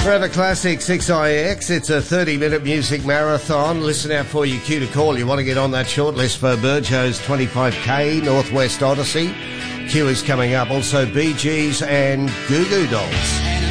Forever Classic 6IX. It's a 30-minute music marathon. Listen out for your cue to call. You want to get on that shortlist for Burjo's 25K Northwest Odyssey. Queue is coming up. Also Bee Gees and Goo Goo Dolls.